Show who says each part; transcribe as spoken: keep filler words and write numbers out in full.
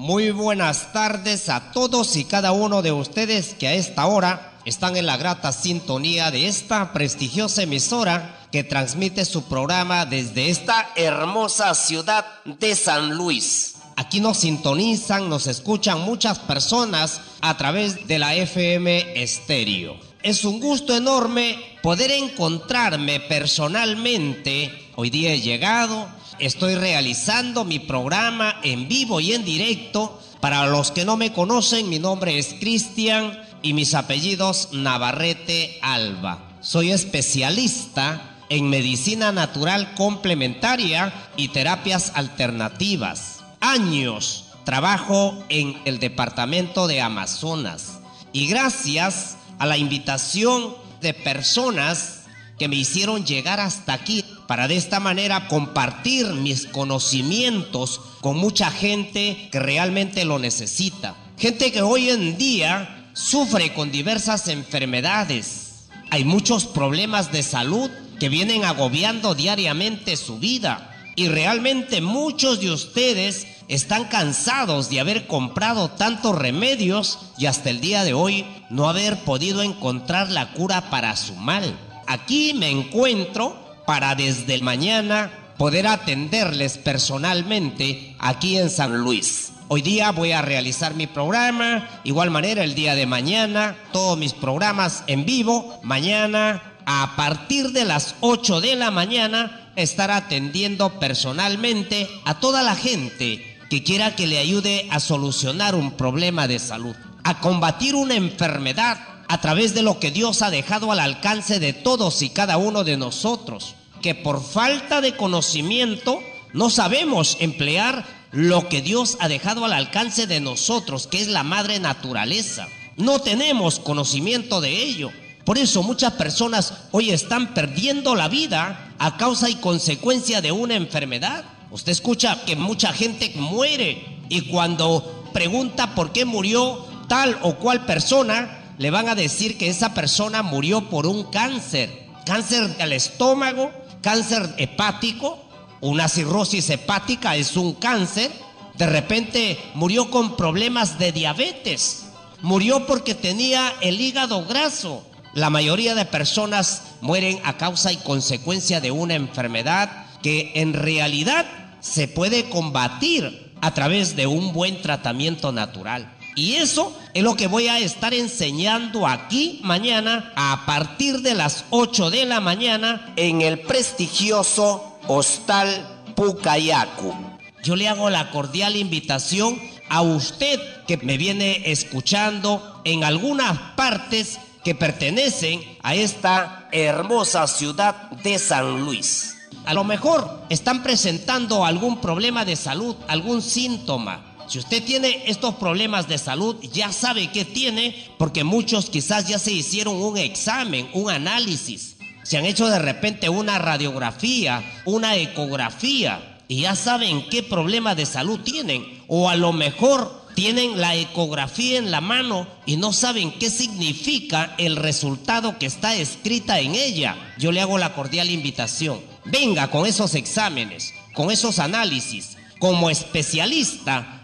Speaker 1: Muy buenas tardes a todos y cada uno de ustedes que a esta hora están en la grata sintonía de esta prestigiosa emisora que transmite su programa desde esta hermosa ciudad de San Luis. Aquí nos sintonizan, nos escuchan muchas personas a través de la F M Estéreo. Es un gusto enorme poder encontrarme personalmente. Hoy día he llegado, estoy realizando mi programa en vivo y en directo. Para los que no me conocen, mi nombre es Cristian y mis apellidos Navarrete Alba. Soy especialista en medicina natural complementaria y terapias alternativas. Años trabajo en el departamento de Amazonas y gracias a la invitación de personas que me hicieron llegar hasta aquí para de esta manera compartir mis conocimientos con mucha gente que realmente lo necesita. Gente que hoy en día sufre con diversas enfermedades. Hay muchos problemas de salud que vienen agobiando diariamente su vida. Y realmente muchos de ustedes están cansados de haber comprado tantos remedios y hasta el día de hoy no haber podido encontrar la cura para su mal. Aquí me encuentro para desde mañana poder atenderles personalmente aquí en San Luis. Hoy día voy a realizar mi programa, igual manera el día de mañana, todos mis programas en vivo. Mañana a partir de las ocho de la mañana estar atendiendo personalmente a toda la gente que quiera que le ayude a solucionar un problema de salud, a combatir una enfermedad a través de lo que Dios ha dejado al alcance de todos y cada uno de nosotros, que por falta de conocimiento no sabemos emplear lo que Dios ha dejado al alcance de nosotros, que es la madre naturaleza. No tenemos conocimiento de ello. Por eso muchas personas hoy están perdiendo la vida a causa y consecuencia de una enfermedad. Usted escucha que mucha gente muere y cuando pregunta por qué murió tal o cual persona, le van a decir que esa persona murió por un cáncer. Cáncer al estómago, cáncer hepático, una cirrosis hepática es un cáncer. De repente murió con problemas de diabetes. Murió porque tenía el hígado graso. La mayoría de personas mueren a causa y consecuencia de una enfermedad que en realidad se puede combatir a través de un buen tratamiento natural. Y eso es lo que voy a estar enseñando aquí mañana a partir de las ocho de la mañana en el prestigioso Hostal Pucayacu. Yo le hago la cordial invitación a usted que me viene escuchando en algunas partes que pertenecen a esta hermosa ciudad de San Luis. A lo mejor están presentando algún problema de salud, algún síntoma. Si usted tiene estos problemas de salud, ya sabe qué tiene, porque muchos quizás ya se hicieron un examen, un análisis. Se han hecho de repente una radiografía, una ecografía, y ya saben qué problema de salud tienen. O a lo mejor tienen la ecografía en la mano y no saben qué significa el resultado que está escrita en ella. Yo le hago la cordial invitación. Venga con esos exámenes, con esos análisis. Como especialista,